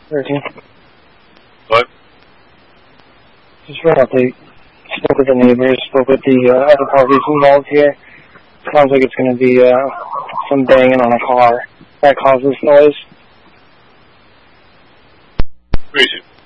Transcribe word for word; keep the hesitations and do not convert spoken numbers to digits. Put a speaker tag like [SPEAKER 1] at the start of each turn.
[SPEAKER 1] thirteen.
[SPEAKER 2] What?
[SPEAKER 1] Just read out the, spoke with the neighbors, spoke with the uh, other parties involved here. Sounds like it's going to be uh, some banging on a car that causes noise.
[SPEAKER 2] Where is it?